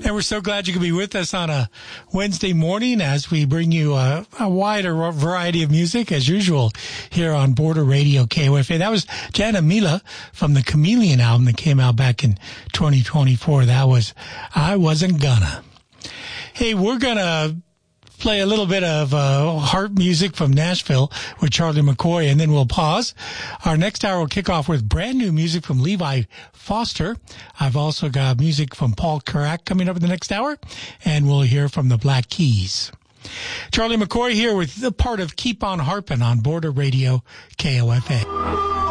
And we're so glad you could be with us on a Wednesday morning as we bring you a wider variety of music as usual here on Border Radio KOFA. That was Jana Mila from the Chameleon album that came out back in 2024. That was I Wasn't Gonna. Hey, we're gonna play a little bit of harp music from Nashville with Charlie McCoy, and then we'll pause. Our next hour will kick off with brand new music from Levi Foster. I've also got music from Paul Carrack coming up in the next hour, and we'll hear from the Black Keys. Charlie McCoy here with the part of Keep on Harpin' on Border Radio KOFA.